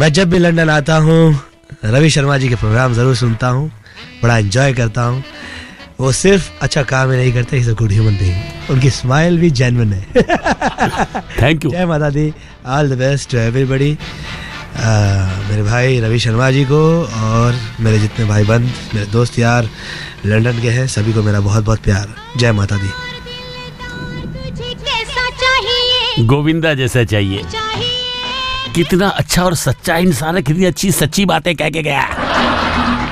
मैं जब भी लंदन आता हूँ रवि शर्मा जी के प्रोग्राम जरूर सुनता हूँ, बड़ा एंजॉय करता हूँ। वो सिर्फ अच्छा काम ही नहीं करते, is a good human being. उनकी स्माइल भी जेन्युइन है। Thank you. जय माता दी। All the best to everybody. मेरे भाई रवि शर्मा जी को और मेरे जितने भाई बंद, मेरे दोस्त यार लंदन के हैं, सभी को मेरा बहुत बहुत प्यार। जय माता दी। गोविंदा जैसा चाहिए। कितना अच्छा और सच्चा इंसान है, कितनी अच्छी सच्ची बातें कह के गया।